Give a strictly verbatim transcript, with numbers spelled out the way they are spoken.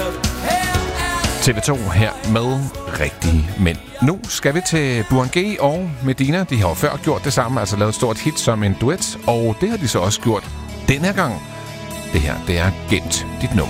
T V to her med Rigtige Mænd. Nu skal vi til Burhan G og Medina. De har jo før gjort det samme, altså lavet et stort hit som en duet, og det har de så også gjort den her gang. Det her, det er Gemt dit nummer.